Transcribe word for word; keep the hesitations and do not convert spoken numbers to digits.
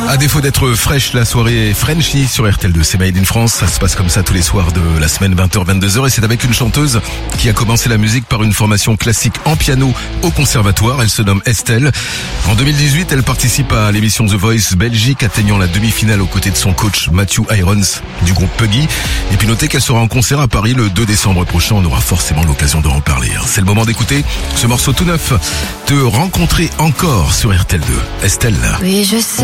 À défaut d'être fraîche, la soirée Frenchy sur R T L deux, c'est Made in France. Ça se passe comme ça tous les soirs de la semaine, vingt heures vingt-deux heures, et c'est avec une chanteuse qui a commencé la musique par une formation classique en piano au conservatoire. Elle se nomme Estelle. En deux mille dix-huit, elle participe à l'émission The Voice Belgique, atteignant la demi-finale aux côtés de son coach Matthew Irons du groupe Puggy. Et puis notez qu'elle sera en concert à Paris le deux décembre prochain. On aura forcément l'occasion de en parler. C'est le moment d'écouter ce morceau tout neuf, de rencontrer encore sur R T L deux. Estelle. Oui, je sais.